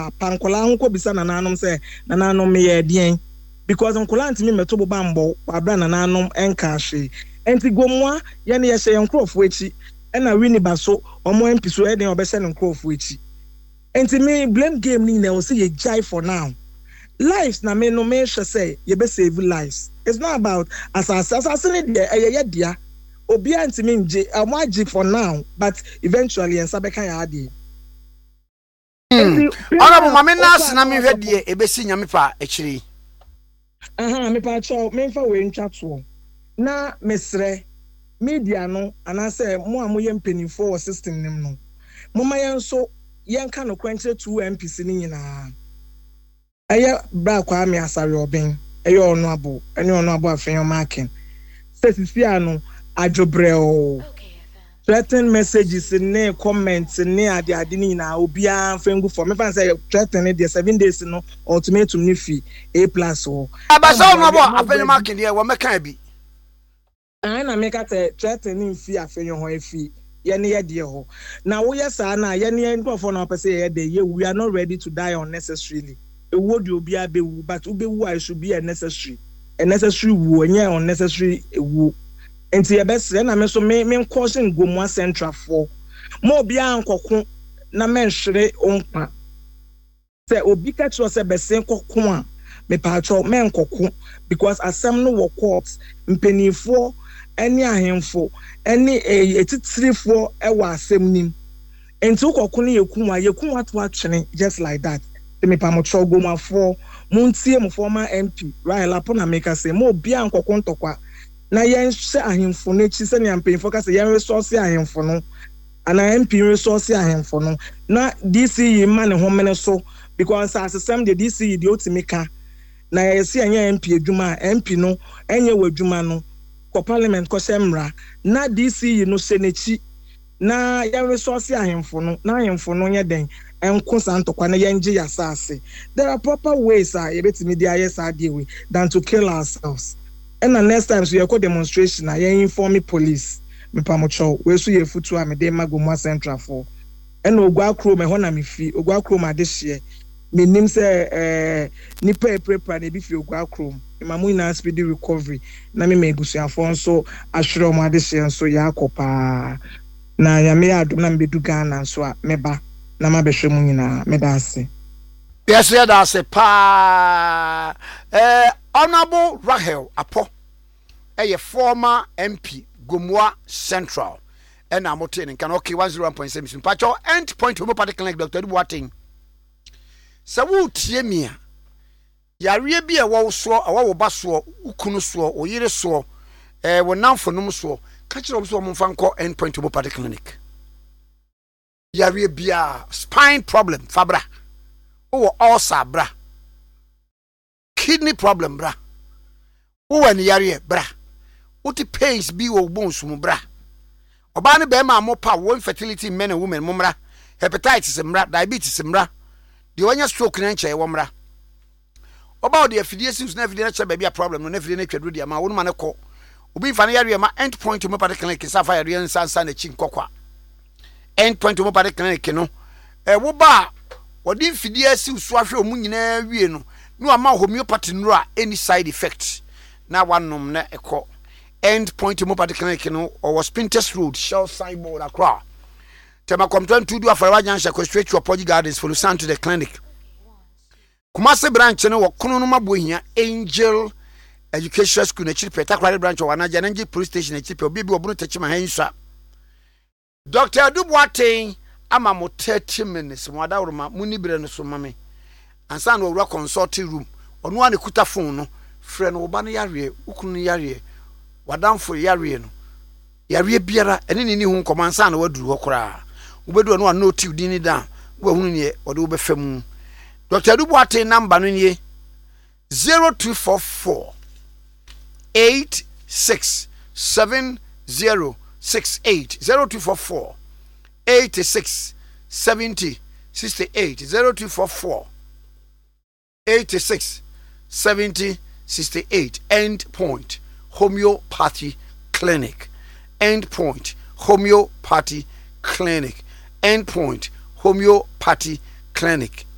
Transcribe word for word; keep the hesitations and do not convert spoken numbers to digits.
a pankola ho ko bisa nananom say nananom me ye dien because nkola ntimi meto bo bambo abra nananom enka hwe enti gomwa ye ne ye hye nkrofo echi na wini baso omo M P so e den obese nkrofo echi enti me blame game ni na o say ye jai for now lives na me no me hwe say ye be save lives. It's not about assassin assassin de e ye dia obi antimi nje amwaji for now but eventually en sabeka ya ade Honorable mama nas na me hwede e be si nyame pa ekiri aha me pa cho me fa we ntwato na mesre media no anase mo amoye mpanifo wo system nim no moma yen so yen ka no kwanche two M P C ni nyina eye bra kwa me asare oben eye ono abo ene ono abo afen marking sesisi ano ajobreo threaten messages ne comments ne ade ade ni na obia fengu for me fan say threaten the seven days no ultimatum ni fi A plus o abasa ono abo afen marking dey wo meka bi ana make at threaten ni fi afen ho afi ye ne ye de ho na wo yes na ye ne ndofo na pese ye de ye we are not ready to die unnecessarily e wo de obi abewu but ubewu I should be a necessary a necessary wu enye unnecessary wu enti ye bese na me so me me caution Gomwa Central for mo obi ankoko na menhwere onpa se obi ka tro se bese nkoko a me pa tro me nkoko because asem no wo court mpanifo eni ahemfo eni etitirifo e wa asem nim enti ukoko ne yekunwa yekunwa to atwene just like that me pa mo tro Gomwa for muntie mo former M P right lapo na make say mo obi ankoko ntokwa na yen hye ahemfo no chi se ne ampanfo ka se yen resource ahemfo no ana M P resource ahemfo no na D C E man ho mene so because as some the D C E the otimika na yesi anya M P adwuma M P no enye wadwuma no ko parliament ko semra na D C E no senechi na yen resource ahemfo no na ahemfo no nye den enko santokwa na yen gye yasase. There are proper ways ah yebetimi dia yes adewe than to kill ourselves. And the next time so you call demonstration I inform police me pamocho we so ye futu a me de Gomwa Central for and ogwa kro me ho na me fi ogwa kro ma de hye me nim say eh nipa e prepare na bi fi ogwa kro me mamu na speedy recovery na me me busuafo nso ahwere mo ade hye nso ya akopa na ya me adom na me du Ghana nso a me ba na ma behwe mu nyina me da ase yes ya da ase pa eh Honorable Rahel Apo, a former M P, Gomwa Central, and I'm obtaining can okay one zero one point seven. Pacho end point to particular Doctor Duating. So, would Yemia Yaria be a wall saw, a wall basso, Ukunu saw, or Yere saw, eh, were now for no saw, catch up some fanco end point to particular clinic. Yaria be a spine problem, Fabra, or all sabra. Kidney problem, bra. Who and yari, bra. What the pains be or bones, bra. Obani bema mopa one fertility men and women, mumra. Hepatitis and bra, diabetes and bra. The one you stroke and chair, womra. About the affiliations, never did baby a problem, no never did with my own man a call. Ubi fanayari, my end point to my particular Sapphire and San San Chin Coqua. End point to my particular canoe. A woba, what if Fidias swash your moon in every no. No amount homeopathy no any side effects. Now one nom na echo. End point to homeopathy clinic or was Pinterest Road, Shell Signboard Accra. Tema complain to do a Farajan sequestrate to Apology Gardens for Lusan to the clinic. Kumase branch no wa kunoma bohia Angel Education School na chipe takware branch wa na Jananji Police Station na chipe obi bi obunu techima hansa. Doctor Adubuaten ama mo thirty minutes mo adawroma muni bire no so mame. Ansa no wura consulting room ono ane kuta phone no frɛ no oba no yare ukunu yare wadamfo yare no yare biara ene ni ni hu nkomansa na waduru hɔ kora ubedu no no tiu dini da wo hunu ne ode wo befam. Doctor Adubuaten number no nie zero two four four eight six seven zero six eight zero two four four eight six seventy sixty-eight zero two four four eighty-six seventy sixty-eight. End point homeopathy clinic. End point homeopathy clinic. End point homeopathy clinic.